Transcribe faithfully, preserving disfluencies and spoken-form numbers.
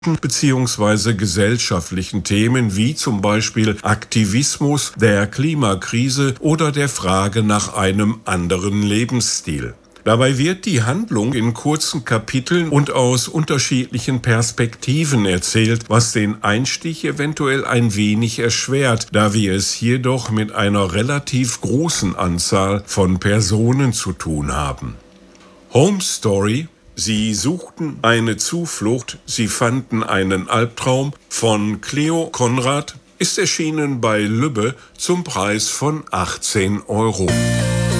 bzw. gesellschaftlichen Themen wie zum Beispiel Aktivismus, der Klimakrise oder der Frage nach einem anderen Lebensstil. Dabei wird die Handlung in kurzen Kapiteln und aus unterschiedlichen Perspektiven erzählt, was den Einstieg eventuell ein wenig erschwert, da wir es hier doch mit einer relativ großen Anzahl von Personen zu tun haben. Home Story: Sie suchten eine Zuflucht, sie fanden einen Albtraum von Cleo Conrad ist erschienen bei Lübbe zum Preis von achtzehn Euro.